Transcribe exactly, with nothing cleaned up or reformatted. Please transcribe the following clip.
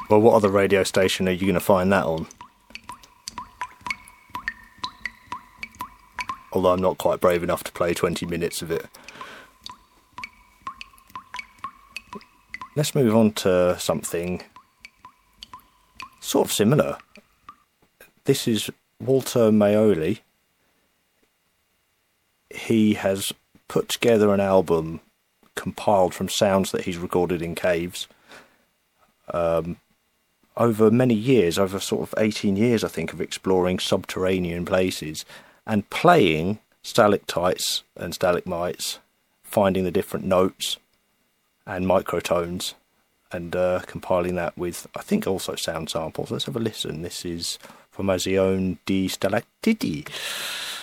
Well, what other radio station are you going to find that on? Although I'm not quite brave enough to play twenty minutes of it. Let's move on to something sort of similar. This is Walter Maioli. He has put together an album compiled from sounds that he's recorded in caves um, over many years, over sort of eighteen years, I think, of exploring subterranean places and playing stalactites and stalagmites, finding the different notes and microtones, and uh, compiling that with, I think, also sound samples. Let's have a listen. This is Formazione di Stalattiti.